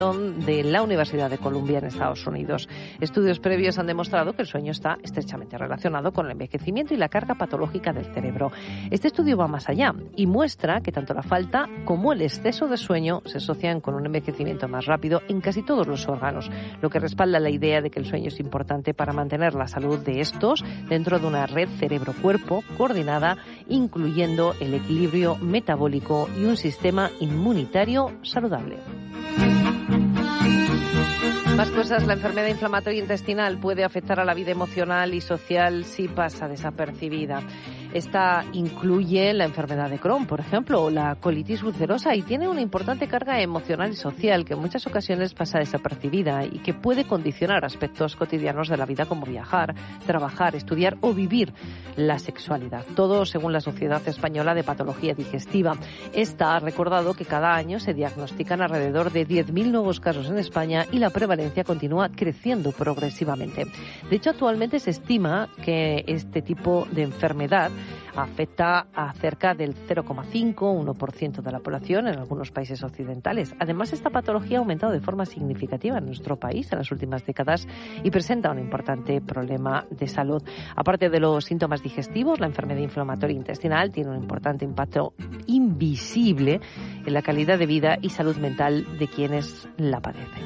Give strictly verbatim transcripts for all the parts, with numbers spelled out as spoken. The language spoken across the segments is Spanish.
de la Universidad de Columbia en Estados Unidos. Estudios previos han demostrado que el sueño está estrechamente relacionado con el envejecimiento y la carga patológica del cerebro. Este estudio va más allá y muestra que tanto la falta como el exceso de sueño se asocian con un envejecimiento más rápido en casi todos los órganos, lo que respalda la idea de que el sueño es importante para mantener la salud de estos dentro de una red cerebro-cuerpo coordinada, incluyendo el equilibrio metabólico y un sistema inmunitario saludable. Más cosas, la enfermedad inflamatoria intestinal puede afectar a la vida emocional y social si pasa desapercibida. Esta incluye la enfermedad de Crohn, por ejemplo, o la colitis ulcerosa, y tiene una importante carga emocional y social que en muchas ocasiones pasa desapercibida y que puede condicionar aspectos cotidianos de la vida como viajar, trabajar, estudiar o vivir la sexualidad. Todo según la Sociedad Española de Patología Digestiva. Esta ha recordado que cada año se diagnostican alrededor de diez mil nuevos casos en España y la prevalencia continúa creciendo progresivamente. De hecho, actualmente se estima que este tipo de enfermedad afecta a cerca del cero coma cinco a uno por ciento de la población en algunos países occidentales. Además, esta patología ha aumentado de forma significativa en nuestro país en las últimas décadas y presenta un importante problema de salud. Aparte de los síntomas digestivos, la enfermedad inflamatoria intestinal tiene un importante impacto invisible en la calidad de vida y salud mental de quienes la padecen.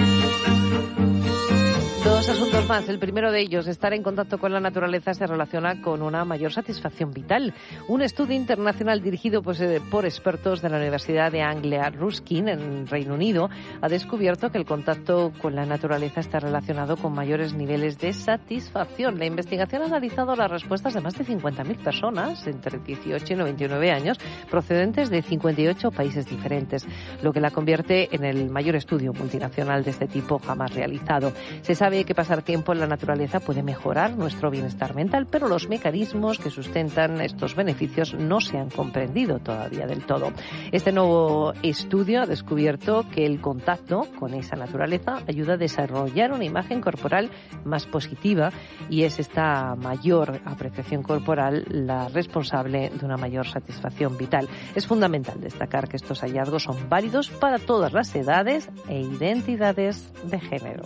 Dos asuntos más. El primero de ellos, estar en contacto con la naturaleza se relaciona con una mayor satisfacción vital. Un estudio internacional dirigido pues, eh, por expertos de la Universidad de Anglia Ruskin en Reino Unido ha descubierto que el contacto con la naturaleza está relacionado con mayores niveles de satisfacción. La investigación ha analizado las respuestas de más de cincuenta mil personas entre dieciocho y noventa y nueve años procedentes de cincuenta y ocho países diferentes, lo que la convierte en el mayor estudio multinacional de este tipo jamás realizado. Se sabe que pasar tiempo en la naturaleza puede mejorar nuestro bienestar mental, pero los mecanismos que sustentan estos beneficios no se han comprendido todavía del todo. Este nuevo estudio ha descubierto que el contacto con esa naturaleza ayuda a desarrollar una imagen corporal más positiva y es esta mayor apreciación corporal la responsable de una mayor satisfacción vital. Es fundamental destacar que estos hallazgos son válidos para todas las edades e identidades de género.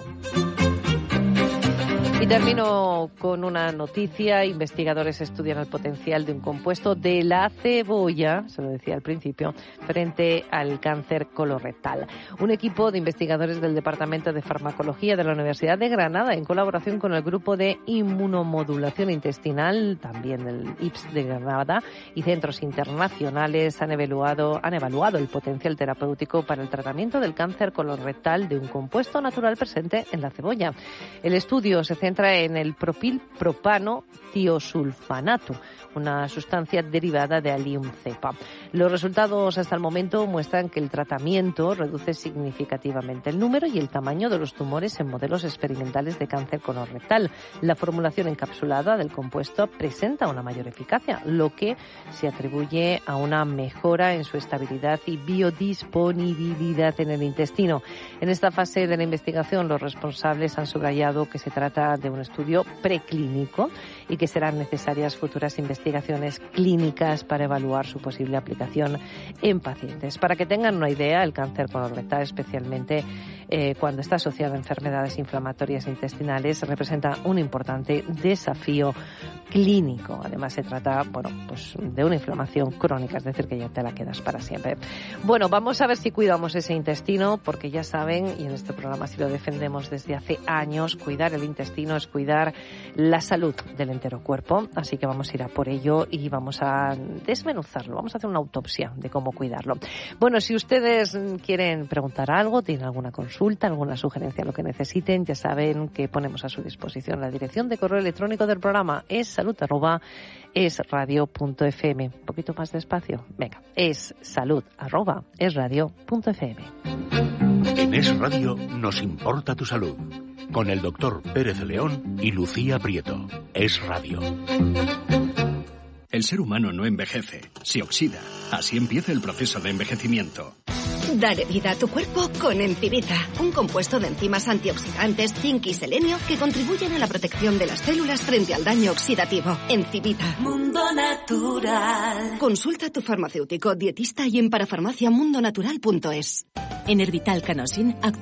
Y termino con una noticia. Investigadores estudian el potencial de un compuesto de la cebolla, se lo decía al principio, frente al cáncer colorectal. Un equipo de investigadores del Departamento de Farmacología de la Universidad de Granada, en colaboración con el Grupo de Inmunomodulación Intestinal, también del I P S de Granada, y centros internacionales han evaluado, han evaluado el potencial terapéutico para el tratamiento del cáncer colorectal de un compuesto natural presente en la cebolla. El estudio se centra en el propilpropano tiosulfanato, una sustancia derivada de Allium cepa. Los resultados hasta el momento muestran que el tratamiento reduce significativamente el número y el tamaño de los tumores en modelos experimentales de cáncer colorectal. La formulación encapsulada del compuesto presenta una mayor eficacia, lo que se atribuye a una mejora en su estabilidad y biodisponibilidad en el intestino. En esta fase de la investigación, los responsables han subrayado que se trata de un estudio preclínico y que serán necesarias futuras investigaciones clínicas para evaluar su posible aplicación en pacientes. Para que tengan una idea, el cáncer colorectal, especialmente eh, cuando está asociado a enfermedades inflamatorias intestinales, representa un importante desafío clínico. Además, se trata, bueno, pues de una inflamación crónica, es decir, que ya te la quedas para siempre. Bueno, vamos a ver si cuidamos ese intestino, porque ya saben, y en este programa sí lo defendemos desde hace años, cuidar el intestino es cuidar la salud del entero cuerpo. Así que vamos a ir a por ello y vamos a desmenuzarlo. Vamos a hacer una autopsia de cómo cuidarlo. Bueno, si ustedes quieren preguntar algo, tienen alguna consulta, alguna sugerencia, lo que necesiten, ya saben que ponemos a su disposición la dirección de correo electrónico del programa. Es salud arroba esradio punto f m. Un poquito más despacio. Venga, es salud arroba esradio punto f m. En Es Radio nos importa tu salud. Con el doctor Pérez León y Lucía Prieto. Es Radio. El ser humano no envejece, se oxida. Así empieza el proceso de envejecimiento. Dale vida a tu cuerpo con Encivita, un compuesto de enzimas antioxidantes, zinc y selenio que contribuyen a la protección de las células frente al daño oxidativo. Encivita. Mundo Natural. Consulta a tu farmacéutico, dietista y en parafarmacia mundo natural punto es. En Hervital Canosin